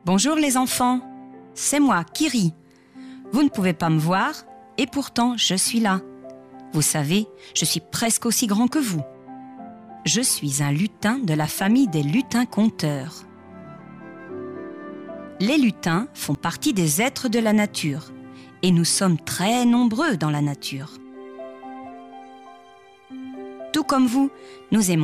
Bonjour les enfants, c'est moi, Kiri. Vous ne pouvez pas me voir et pourtant je suis là. Vous savez, je suis presque aussi grand que vous. Je suis un lutin de la famille des lutins-conteurs. Les lutins font partie des êtres de la nature et nous sommes très nombreux dans la nature. Tout comme vous, nous aimons